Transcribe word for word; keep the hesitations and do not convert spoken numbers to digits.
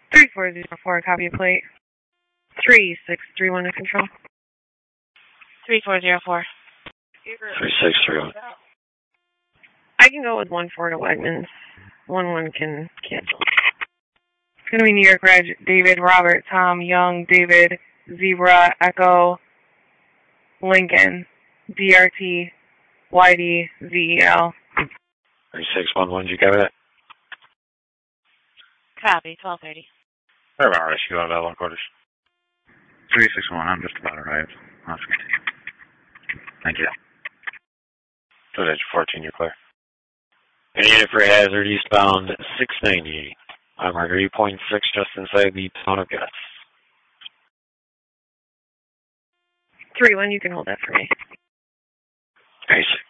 three four zero four, copy a plate. three six three one to control. three four zero four. three six three one. I can go with one four to Wegmans. one one can cancel. It's going to be New York Reg, David, Robert, Tom, Young, David, Zebra, Echo, Lincoln, D R T, Y D, Z E L. three six one one, did you cover that? Copy, twelve thirty. Where about rescue out of Avalon Quarters? three six one, I'm just about arrived. Let's continue. Thank you. So that's fourteen, you're clear. And unit for hazard eastbound six ninety. I'm Marguerite, point six just inside the town of Gus. three one, you can hold that for me. three six.